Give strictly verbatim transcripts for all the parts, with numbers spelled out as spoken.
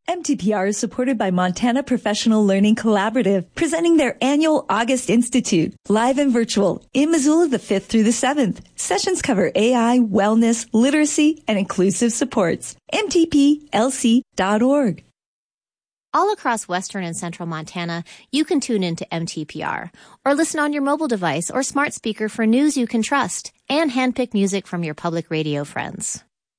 M T P R is supported by Montana Professional Learning Collaborative, presenting their annual August Institute, live and virtual, in Missoula the fifth through the seventh. Sessions cover A I, wellness, literacy, and inclusive supports. M T P L C dot org. All across western and central Montana, you can tune into M T P R or listen on your mobile device or smart speaker for news you can trust and handpick music from your public radio friends.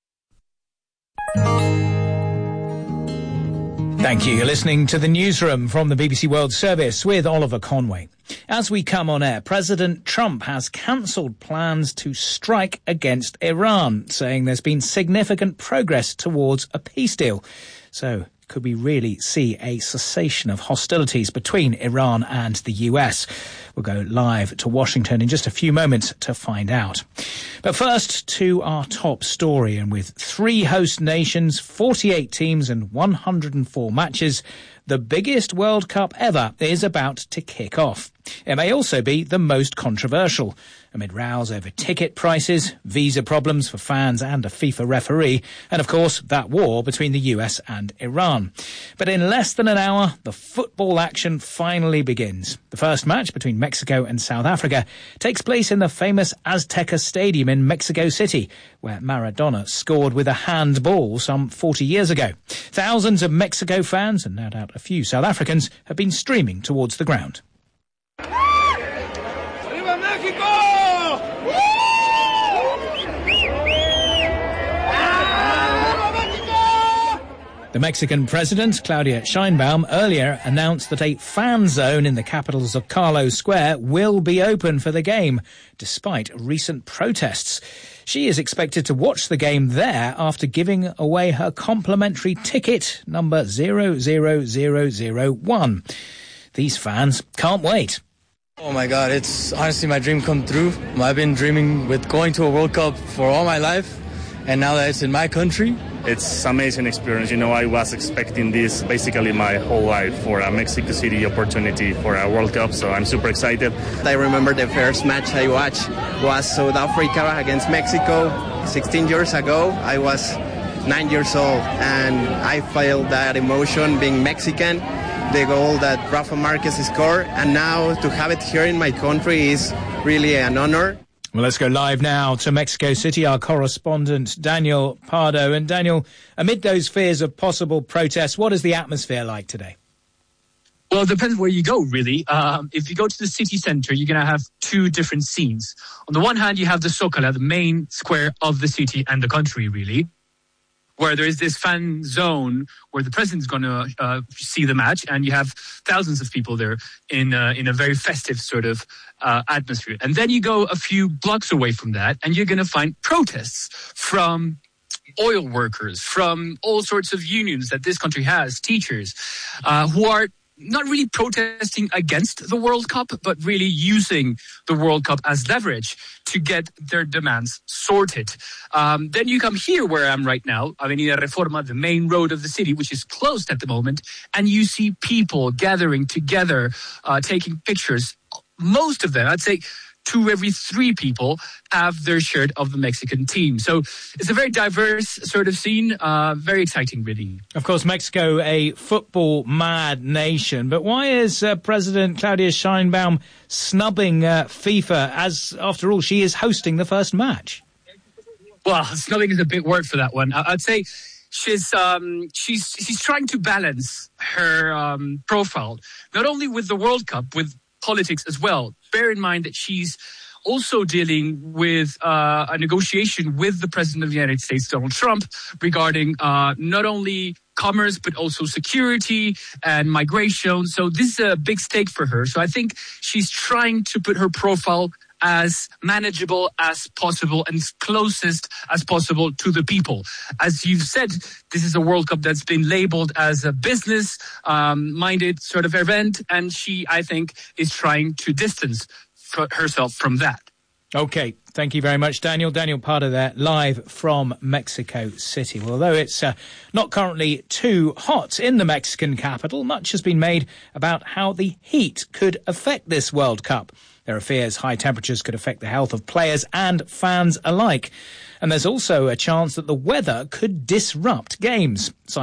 Thank you. You're listening to the newsroom from the B B C World Service with Oliver Conway. As we come on air, President Trump has cancelled plans to strike against Iran, saying there's been significant progress towards a peace deal. So, could we really see a cessation of hostilities between Iran and the U S? We'll go live to Washington in just a few moments to find out. But first, to our top story. And with three host nations, forty-eight teams and one hundred four matches, the biggest World Cup ever is about to kick off. It may also be the most controversial, amid rows over ticket prices, visa problems for fans and a FIFA referee, and of course that war between the U S and Iran. But in less than an hour, the football action finally begins. The first match between Mexico and South Africa takes place in the famous Azteca Stadium in Mexico City, where Maradona scored with a handball some forty years ago. Thousands of Mexico fans, and no doubt a few South Africans, have been streaming towards the ground. ¡Viva México! The Mexican president, Claudia Sheinbaum, earlier announced that a fan zone in the capital's Zocalo Square will be open for the game, despite recent protests. She is expected to watch the game there after giving away her complimentary ticket, number zero zero zero zero one. These fans can't wait. Oh my God, it's honestly my dream come true. I've been dreaming with going to a World Cup for all my life, and now that it's in my country, it's an amazing experience. You know, I was expecting this basically my whole life for a Mexico City opportunity for a World Cup, so I'm super excited. I remember the first match I watched was South Africa against Mexico sixteen years ago. I was nine years old, and I felt that emotion being Mexican, the goal that Rafa Marquez scored, and now to have it here in my country is really an honor. Well, let's go live now to Mexico City, our correspondent Daniel Pardo. And Daniel, amid those fears of possible protests, what is the atmosphere like today? Well, it depends where you go, really. Um, if you go to the city center, you're going to have two different scenes. On the one hand, you have the Zocalo, the main square of the city and the country, really, where there is this fan zone where the president's going to uh, see the match, and you have thousands of people there in uh, in a very festive sort of uh, atmosphere. And then you go a few blocks away from that, and you're going to find protests from oil workers, from all sorts of unions that this country has, teachers, uh, who are not really protesting against the World Cup, but really using the World Cup as leverage to get their demands sorted. Um, then you come here where I am right now, Avenida Reforma, the main road of the city, which is closed at the moment, and you see people gathering together, uh, taking pictures. Most of them, I'd say two every three people, have their shirt of the Mexican team. So it's a very diverse sort of scene, uh, very exciting, really. Of course, Mexico, a football-mad nation. But why is uh, President Claudia Sheinbaum snubbing uh, FIFA as, after all, she is hosting the first match? Well, snubbing is a big word for that one. I'd say she's um, she's she's trying to balance her um, profile, not only with the World Cup, with politics as well. Bear in mind that she's also dealing with uh, a negotiation with the President of the United States, Donald Trump, regarding uh, not only commerce, but also security and migration. So this is a big stake for her. So I think she's trying to put her profile as manageable as possible and as closest as possible to the people. As you've said, this is a World Cup that's been labeled as a business um, minded sort of event, and she, I think, is trying to distance f- herself from that. Okay, thank you very much, Daniel. Daniel Pardo there, live from Mexico City. Well, although it's uh, not currently too hot in the Mexican capital, much has been made about how the heat could affect this World Cup. There are fears high temperatures could affect the health of players and fans alike. And there's also a chance that the weather could disrupt games.